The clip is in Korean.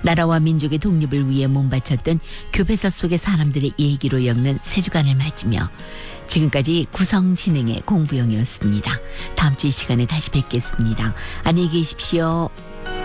나라와 민족의 독립을 위해 몸바쳤던 교배서 속의 사람들의 얘기로 엮는 세 주간을 맞으며 지금까지 구성진행의 공부영이었습니다. 다음 주 이 시간에 다시 뵙겠습니다. 안녕히 계십시오.